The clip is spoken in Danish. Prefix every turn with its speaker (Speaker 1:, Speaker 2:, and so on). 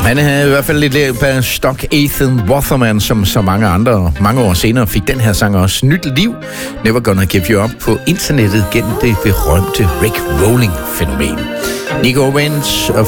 Speaker 1: Han havde i hvert fald lidt på stok. Ethan Waterman, som så mange andre mange år senere fik den her sang også nyt liv. Never Gonna Give You Up på internettet gennem det berømte Rick Rolling-fænomen. Nico Owens og